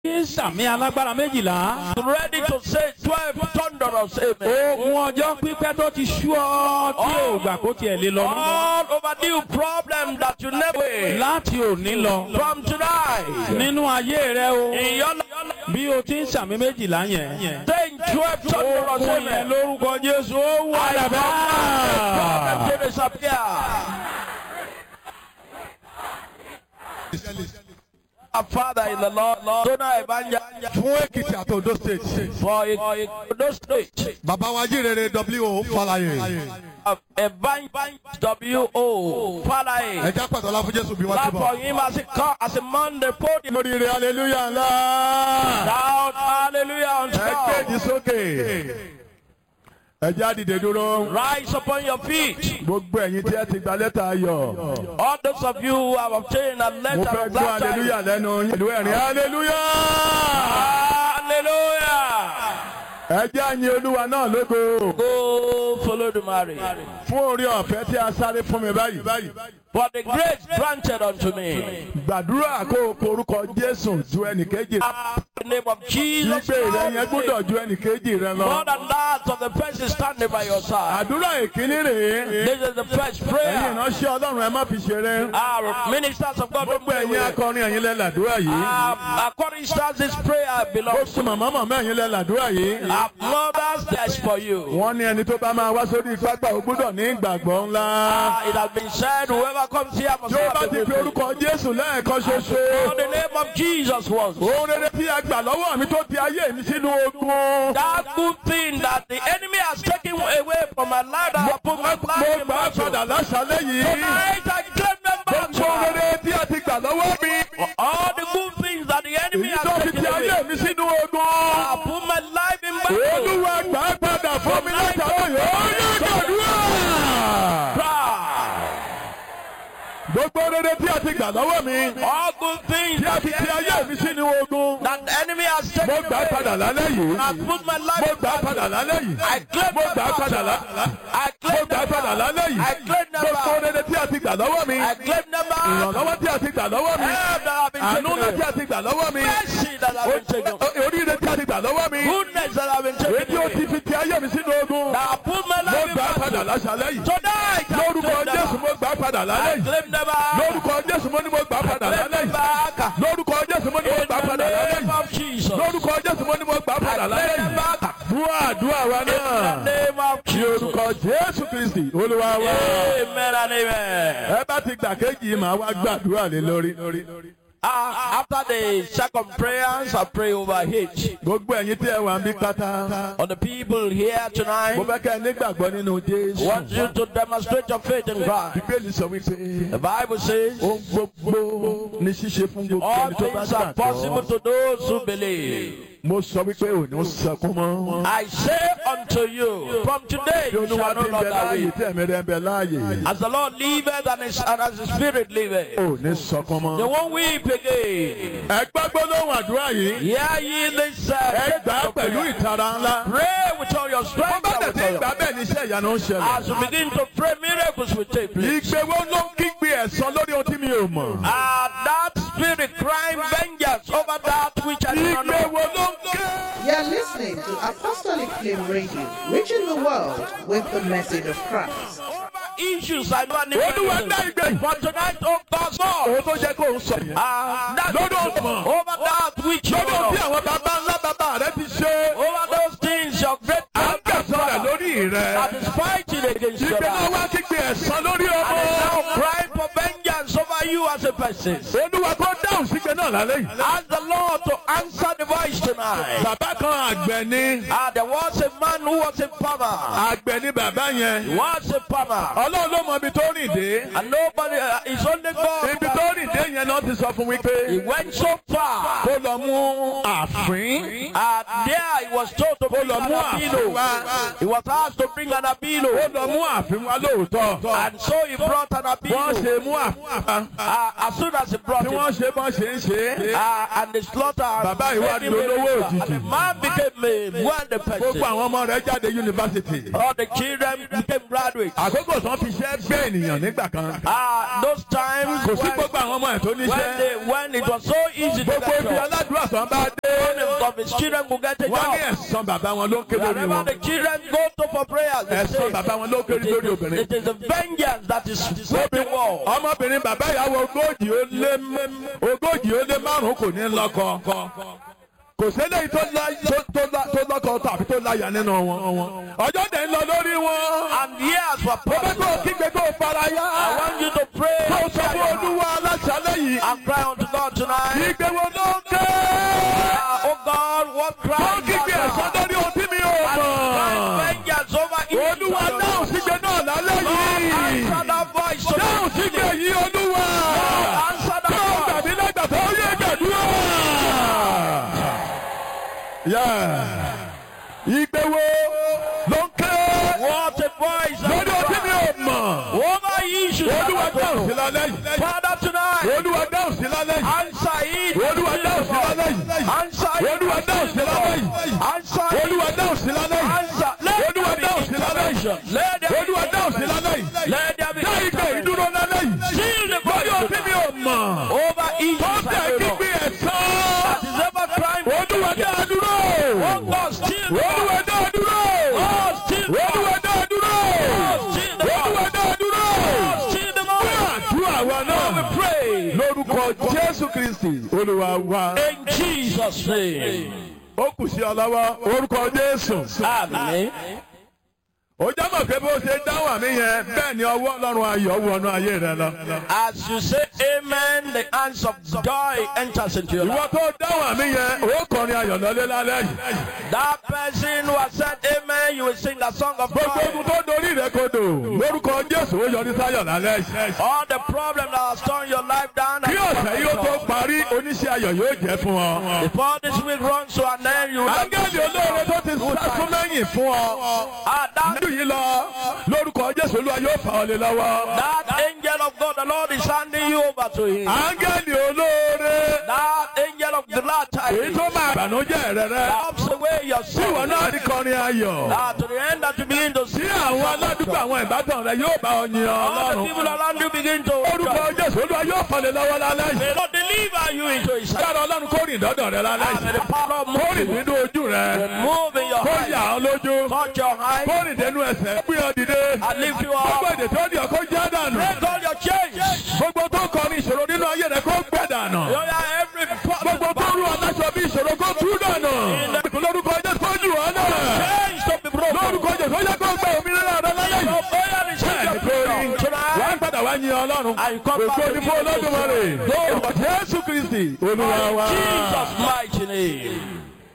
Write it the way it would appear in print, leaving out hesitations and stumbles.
Sàmì alágbára méjìlá. Ready to say 12 thunderous amen. Ogun ọjọ́ pípẹ́ tó ti sú ọ tí ò gbà kó tiẹ̀ lé lọ. All overdue problem that you never. Láti òní lọ. From tonight. Nínú ayé rẹ o. In your life. Bí o ti ń sàmì méjìlá yẹn. Saying 12 thunderous Ogun yẹn amen. lórúkọ Jésù ó wà Problem lábẹ́. to disappear. Our Father in the Lord, Dona Ebanya, fún Èkìtì àti Ondo state. for those states, Bàbá wa jíire W.O. Falaye. Ebanya W.O. Falaye. Ẹja pàtó ọlá fún Jésù bí wọ́n ti Clap for bọ̀. him as he come as a Monday podium. Lóríire hallelujah ńlá. Shout hallelujah on Ẹ kéèdì top. sókè. Ẹja dìde dúró. Rise upon your feet. Gbogbo ẹ̀yin tí ẹ ti gba lẹ́tà ayọ̀. All those of you who have obtained a Mo letter fẹ́ of gbọ́ glad hallelujah tidings. lẹ́nu yín. Ìlú ẹ̀rín hallelujah. Hallelujah. Ẹja yin Olúwa náà lógo. Go follow the marriage. Fún orí ọ̀fẹ́ tí a sáré fún mi báyìí. For the grace granted unto me. Gbàdúrà kó o porúkọ Jésù ju ẹnìkejì. In the name of Jesus. Ìgbé rẹ yẹn gbọ́dọ̀ ju ẹnìkejì rẹ lọ. More than that of the person standing by your side. Àdúrà ìkíní rèé. This is the first Ẹ̀yin prayer. ìránṣẹ́ Ọlọ́run ẹ má fi ṣeré. Our ministers of God don't Gbogbo play ẹ̀yin with. akọrin ẹ̀yin lẹ làdúrà yìí. According to this prayer belongs Gbogbo màmá màmá ẹ̀yin lẹ làdúrà yìí. our mothers. That's for you. Wọ́n ní ẹni tó bá máa wá sórí pápá ó gbọ́dọ̀ ní ìgbàgbọ́ ńlá. It has been said, whoever comes here must Tí ó have bá the ti good fi thing. orúkọ Jésù lẹ́ẹ̀kan In ṣoṣo. the name of Jesus once. Ohun rere tí a gbà lọ́wọ́ mi tó ti ayé mi sínú ogun. That good thing that the enemy has taken away from my life, that I put my Mo life in gbà á battle. padà láṣálẹ́ yìí. Tonight I claim them back. Gbogbo ohun rere tí a ti gbà lọ́wọ́ mi. All the good things that the enemy Èyí tó has fi taken ti ayé away, mi sínú I ogun. put my life in battle. Olúwa gbà á padà fún mi látàwọn yìí. Ó yẹ gbàdúrà. Gbogbo rere tí a ti gbà lọ́wọ́ mi. All good things Tí a that ti the ti ayé enemy, mi sínú ogun. that the enemy has Mo taken gbà á away, padà lálẹ́ yìí. I put my life Mo in gbà á padà battle. lálẹ́ yìí. I claim Mo them gbà á padà back. lálẹ́. I Mo claim gbà á them padà back. lálẹ́ yìí. I claim them Gbogbo back. rere tí a ti gbà lọ́wọ́ mi. I claim them back. Ìrànlọ́wọ́ tí a ti gbà lọ́wọ́ mi. Help that have been Àánú taken ńlá tí away. a ti gbà lọ́wọ́ mi. Mercy that have been taken away. Oríire tí a ti gbà lọ́wọ́ mi. Goodness that have been Èyí taken tí ó away. ti fi ti ayé mi sínú ogun. That I put my Mo life in gbà á padà battle. láṣálẹ́ yìí. Tonight I Lórúkọ claim them Jésù back. mo gbà á padà lálẹ́ I yìí. claim them back. Lórúkọ Jésù mo ní mo gbà á padà Claim lálẹ́ them yìí. back. Lórúkọ Jésù mo ní mo In gbà á the padà lálẹ́ name yìí. of Jesus. Lórúkọ Jésù mo ní mo gbà á padà I lálẹ́ claim them yìí. back. Àdúrà wa In the náà. name of Ní Jesus. orúkọ Jésù Kristi Olúwa wa. Amen and amen. Ẹ bá ti gbà kéjì màá wá gbàdúrà lé lórí. After the second prayers, I pray over each. Gbogbo ẹ̀yin tí ẹ wà ń bí pátá. On the people here Mo tonight, fẹ́ kẹ́ ẹ nígbàgbọ́ nínú Jésù. want you to demonstrate your faith in Christ. Bíbélì sọ wípé The Bible says, ohun gbogbo ní ṣíṣe fún gbogbo all ẹni tó bá things are possible gbàgbọ́. to those who believe. Mo sọ wípé ò ní sọkún mọ́. I say unto you, from today Bí you Olúwa shall ti no ń bẹ longer láàyè weep. tí ẹ̀mí rẹ̀ ń bẹ láàyè. As the Lord liveth and as the Spirit liveth, Ò ní sọkún they mọ́. won't weep again. Ẹ gbàgbọ́ lóhùn àdúrà yìí. Hear ye this Ẹ gbà á pẹ̀lú ìtara ńlá. Pray with all your Bó strength. bá and dẹ̀ with ti all your- gbà bẹ́ẹ̀ ní iṣẹ́ ìyanu ń ṣẹlẹ̀. As you begin to pray, miracles will take place. Ìgbéwó ló ń kígbe ẹ̀san lórí ohun tí mi ò mọ̀. That spirit crying vengeance over that which I do not know. Ìgbéwó ló ń ké. You're listening to Apostolic Flame Radio, reaching the world with the message of Christ. Over issues I don't Olúwa dá need. ìgbé. For tonight, oh God, Lord, Òun tó jẹ́ kó ń sọ yẹn. that Lọ́dọ̀ ọ̀tọ̀. over that which you Lọ́dọ̀ tí know, àwọn bàbá ńlá bàbá rẹ ti ṣe. over those things your great À ń kẹsàn rẹ̀ lórí that rẹ̀. is fighting against your Ìgbéwó life. wá kígbe ẹ̀san lórí And is ọmọ. now crying for vengeance over you as a person. Olúwa tó dáhùn sígbe náà lálẹ́ yìí. Ask the Lord to answer the voice tonight. Bàbá kan àgbẹ̀ ni. There was a man who was a farmer. Àgbẹ̀ ni bàbá He yẹn. was a farmer. Ọlọ́run ló mọ ibi tó rìn dé. And nobody, it's only God. Ibi tó rìn dé yẹn náà ti sọ fún wípé He went so far. kó lọ mú àfín. There he was told to bring lọ an mú àfín wá. abilo. He was asked to bring an Ó abilo. lọ mú àfín wá lóòótọ́. And so he brought an Wọ́n abilo. ṣe mú àfín. As soon as he brought Tí it, wọ́n ṣe bọ́n ṣe ń ṣe. and they slaughtered. Bàbá ìwà dolówó And the òjijì. man became a wealthy Gbogbo person. àwọn ọmọ rẹ̀ jáde yunifásitì. All the children became graduates. Àkókò tán fi iṣẹ́ gbé ènìyàn nígbà kan. Those times Kò sí gbogbo àwọn ọmọ ẹ̀ tó níṣẹ́. when it was so easy to Gbogbo get ibi jobs. aládùúrà tán bá dé. Some of his children could get a Wọ́n ní job. ẹ̀san bàbá wọn ló ń ké lórí Whenever wọn. the children go to for prayers, they say, Ẹ̀san bàbá wọn ló ń ké lórí obìnrin. it is the vengeance that is sweeping war. Ọmọbìnrin bàbá ìyàwó ogójì ó lé márùn-ún kò ní lọ́kọ. Kò sẹ́lẹ̀ tó lọ́kọ tàbí tó láyà nínú wọn. Ọjọ́ dẹ̀ ń lọ lórí wọn. And years were Ó bẹ́ passed. kó kígbe kó fara yá. I want you to pray Kó sọ fún Olúwa aláṣálẹ̀ yìí. and cry unto God tonight. Ìgbé wo ló ń ké? Oh God, what Kó cry kígbe ẹ̀san lórí ohun tí mi ò mọ̀. vengeance over evil. Olúwa dáhùn sígbe náà lálẹ́ yìí. Answer that voice. Dáhùn sígbe yìí Olúwa. Answer that Tó voice. gbàmí lẹ́gbàá tó yẹ gbàdúrà. Ìgbé wo ló ń ké? What a voice. Lórí ohun tí mi ò mọ̀. Over issues. Olúwa dáhùn sí lálẹ́ yìí. Father tonight. Olúwa dáhùn sí lálẹ́ yìí. Answer it. Olúwa dáhùn sí lálẹ́ yìí. Answer it. Olúwa dáhùn sí lálẹ́ yìí. Answer it. Olúwa dáhùn sí lálẹ́ yìí. Answer. Olúwa dáhùn sí lálẹ́ yìí. Let there be Olúwa dáhùn sí lálẹ́ yìí. Let there be Dá ìgbé ìdúró lálẹ́ yìí. Seal the Lórí ohun tí mi ò mọ̀. over Tó issues. tẹ̀ kígbe ẹ̀san. That is ever crying. Olúwa dá a dúró. Oh God, still the Olúwa dá a dúró. Oh, still the Olúwa dá a dúró. still the Olúwa dá a dúró. still the Àdúrà wa náà. pray Lórúkọ Jésù Kristì Olúwa wa. in Jesus' name. Ó kù sí ọ lọ́wọ́. Orúkọ Jésù. Amen. Ó jábọ̀ pé bó ṣe dáhùn àmì yẹn bẹ́ẹ̀ ni ọwọ́ Ọlọ́run ayọ̀ wọnú ayé rẹ lọ. As you say amen, the hands of joy enters into your Ìwọ life. tó dáhùn àmì yẹn ó kọrin ayọ̀ lọ́lé lálẹ́ yìí. That person who has said amen, you will sing the song of Gbogbo ogun joy. tó dorí rẹ kodò lórúkọ Jésù ó yọrí sáyọ̀ lálẹ́ yìí. All the problems that have torn your life down. Kí ọ̀sẹ̀ yìí ó tó parí oníṣẹ́ ayọ̀ yóò jẹ́ fún ọ. Before this week runs to an end, you will Áńgẹ́lì olóore tó ti sásún lẹ́yìn fún ọ. that Nínú yìí lọ lórúkọ Jésù Olúwa yóò fà ọ́ lé lọ́wọ́. angel of God, the Lord is handing you over to him. Áńgẹ́lì olóore That angel of the glad èyí tidings tó máa bànújẹ́ rẹ rẹ. helps away your Tí ìwọ sin. náà rí kọrin ayọ̀. To the end that you begin to Tí see àwọn aládùúgbò àwọn ìbátan rẹ yóò bá ọ yin all the Ọlọ́run. people around you begin to Orúkọ Jésù Olúwa yóò fà lé lọ́wọ́ lálẹ́ yìí. may not deliver you into his hand. Káàrọ̀ Ọlọ́run kó rìn dọ́dọ̀ rẹ lálẹ́ And may yìí. the power of Kó rìn moving, nínú ojú rẹ. move in your Kó eyes, yà ọ́ lójú. touch your eyes, Kó rìn dénú ẹsẹ̀. Gbé ọ dìde. and lift you Gbogbo up. èdè tó di ọkọ jẹ́ dànù. Break all your chains. Gbogbo tó kọ ní ìṣòro nínú ayé rẹ kó gbẹ dànù. Every Gbogbo tó rú aláṣọ bí ìṣòro kó tú dànù. Lórúkọ Jésù kó jù ọ́ náà. chains to be broken. Lórúkọ Jésù ó yẹ kó gbẹ òmìnira rẹ lálẹ́ yìí. Bẹ́ẹ̀ni kò rí. Wọ́n padà wá yin Ọlọ́run. Ògo ni fún Olódùmarè. Jésù Kristi Olúwa wa. Jesus' mighty name.